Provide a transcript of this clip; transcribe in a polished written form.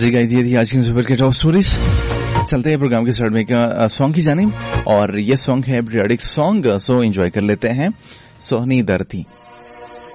जी guys, ये थी आज की सुपर के टॉप स्टोरीज। चलते हैं प्रोग्राम के स्टार्ट में का सॉन्ग की जानिब, और ये सॉन्ग है पीरियडिक सॉन्ग, सो एंजॉय कर लेते हैं। सोहनी दरती।